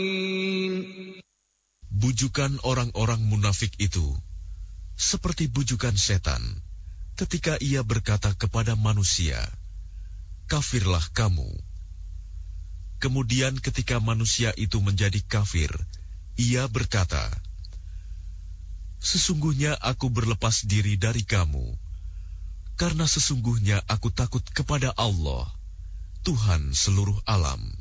Bujukan orang-orang munafik itu seperti bujukan setan ketika ia berkata kepada manusia, "Kafirlah kamu." Kemudian ketika manusia itu menjadi kafir, ia berkata, "Sesungguhnya aku berlepas diri dari kamu, karena sesungguhnya aku takut kepada Allah, Tuhan seluruh alam."